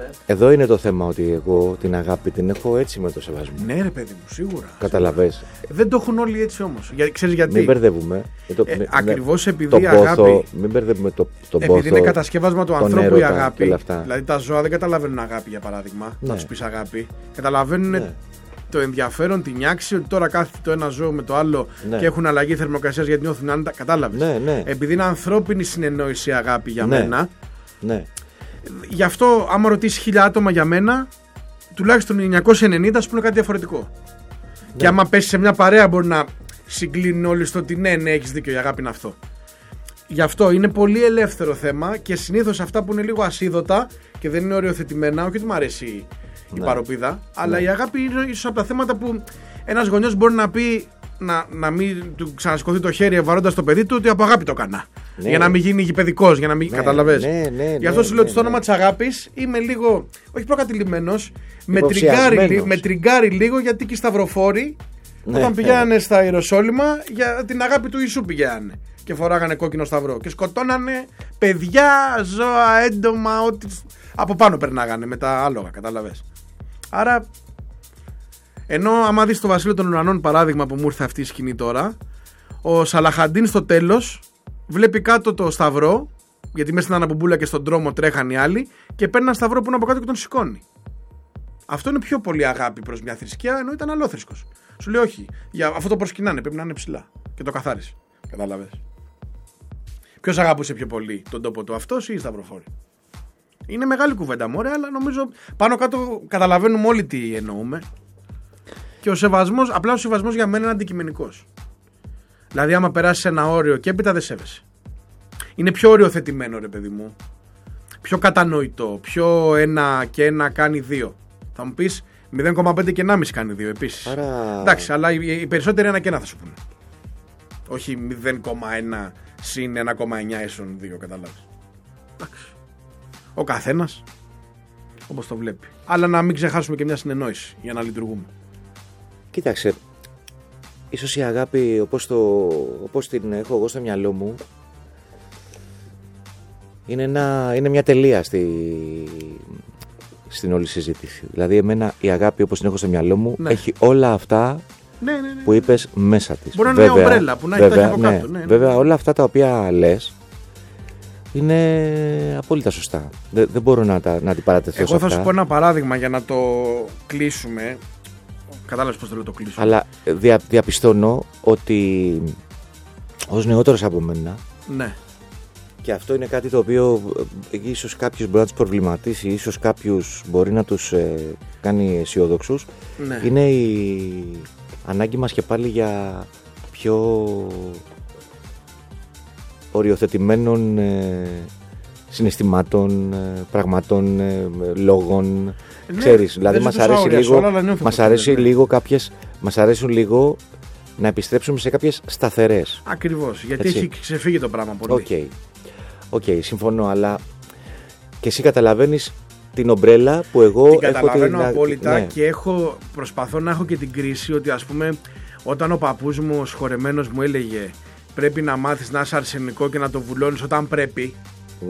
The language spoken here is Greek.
εδώ είναι το θέμα, ότι εγώ την αγάπη την έχω έτσι με το σεβασμό. Ναι, ρε παιδί μου, σίγουρα. Καταλαβες. Δεν το έχουν όλοι έτσι όμως. Ξέρεις γιατί? Μην μπερδεύουμε. Ακριβώς επειδή η αγάπη. Μην μπερδεύουμε τον πόθο. Επειδή είναι κατασκεύασμα του ανθρώπου η αγάπη. Δηλαδή τα ζώα δεν καταλαβαίνουν αγάπη, για παράδειγμα. Ναι. Να τους πεις αγάπη. Καταλαβαίνουν. Ναι. Το ενδιαφέρον, την νιάξη, ότι τώρα κάθεται το ένα ζώο με το άλλο, ναι, και έχουν αλλαγή θερμοκρασίας γιατί νιώθουν άνετα. Κατάλαβες. Ναι, ναι. Επειδή είναι ανθρώπινη συνεννόηση η αγάπη για μένα. Ναι. Γι' αυτό, άμα ρωτήσεις 1000 άτομα για μένα, τουλάχιστον 990 σου πούνε κάτι διαφορετικό. Ναι. Και άμα πέσει σε μια παρέα, μπορεί να συγκλίνουν όλοι στο ότι ναι, έχεις δίκιο, η αγάπη είναι αυτό. Γι' αυτό είναι πολύ ελεύθερο θέμα και συνήθως αυτά που είναι λίγο ασίδωτα και δεν είναι οριοθετημένα, όχι ότι μου αρέσει η παροπίδα, αλλά η αγάπη είναι ίσως από τα θέματα που ένας γονιός μπορεί να πει, να μην του ξανασηκωθεί το χέρι βαρώντας το παιδί του, ότι από αγάπη το έκανα. Ναι. Για να μην γίνει γηπαιδικός, για να μην καταλαβες. Γι' αυτό σου λέω ότι στο όνομα της αγάπης είμαι λίγο, όχι προκατηλημένος, με τριγκάρει λίγο, γιατί και οι σταυροφόροι όταν πηγαίνανε στα Ιεροσόλυμα για την αγάπη του Ιησού πηγαίνανε και φοράγανε κόκκινο σταυρό και σκοτώνανε παιδιά, ζώα, έντομα, ό,τι από πάνω περνάγανε με τα άλογα, καταλαβες. Άρα, ενώ άμα δεις το Βασίλειο των Ουρανών, παράδειγμα, που μου ήρθε αυτή η σκηνή τώρα, ο Σαλαχαντίν στο τέλος βλέπει κάτω το σταυρό, γιατί μέσα στην αναμπουμπούλα και στον δρόμο τρέχαν οι άλλοι, και παίρνει ένα σταυρό που είναι από κάτω και τον σηκώνει. Αυτό είναι πιο πολύ αγάπη προς μια θρησκεία, ενώ ήταν αλόθρησκος. Σου λέει όχι, για αυτό το προσκυνάνε, πρέπει να είναι ψηλά και το καθάρισε. Κατάλαβες. Ποιος αγαπούσε πιο πολύ τον τόπο του, αυτός ή οι σταυροφόροι? Είναι μεγάλη κουβέντα, μωρέ, αλλά νομίζω πάνω κάτω καταλαβαίνουμε όλοι τι εννοούμε. Και ο σεβασμός, απλά ο σεβασμός για μένα είναι αντικειμενικός. Δηλαδή, άμα περάσεις ένα όριο και έπειτα δεν σέβεσαι. Είναι πιο οριοθετημένο, ρε παιδί μου. Πιο κατανοητό. Πιο 1 και 1 κάνει 2. Θα μου πεις 0,5 και 1,5 κάνει 2 επίσης. Άρα... Εντάξει, αλλά οι περισσότεροι 1 και 1 θα σου πούνε. Όχι 0,1 συν 1,9 ίσον 2, καταλάβεις. Εντάξει. Ο καθένας όπως το βλέπει. Αλλά να μην ξεχάσουμε και μια συνεννόηση για να λειτουργούμε. Κοίταξε, ίσως η αγάπη όπως την έχω εγώ στο μυαλό μου είναι μια τελεία στην όλη συζήτηση. Δηλαδή εμένα η αγάπη όπως την έχω στο μυαλό μου έχει όλα αυτά που είπες μέσα της. Μπορεί να είναι μια ομπρέλα που να έχει τα από κάτω. Βέβαια όλα αυτά τα οποία λες είναι απόλυτα σωστά. Δεν μπορώ να αντιπαρατεθώ σε αυτά. Εγώ θα σου πω ένα παράδειγμα για να το κλείσουμε. Κατάλαβες πώς θέλω το κλείσω. Αλλά διαπιστώνω ότι ως νεότερος από μένα, ναι, και αυτό είναι κάτι το οποίο ίσως κάποιους μπορεί να τους προβληματίσει, ίσως κάποιους μπορεί να τους κάνει αισιόδοξους, ναι, είναι η ανάγκη μας και πάλι για πιο οριοθετημένων συναισθημάτων, πραγματών, λόγων. Ναι, ξέρεις, δηλαδή μας αρέσουν λίγο να επιστρέψουμε σε κάποιες σταθερές. Ακριβώς, γιατί έτσι έχει ξεφύγει το πράγμα πολύ. Οκ, συμφωνώ, αλλά και εσύ καταλαβαίνεις την ομπρέλα που εγώ την καταλαβαίνω απόλυτα, ναι, και προσπαθώ να έχω και την κρίση ότι, ας πούμε, όταν ο παππούς μου, ο σχορεμένος, μου έλεγε πρέπει να μάθεις να είσαι αρσενικό και να το βουλώνεις όταν πρέπει,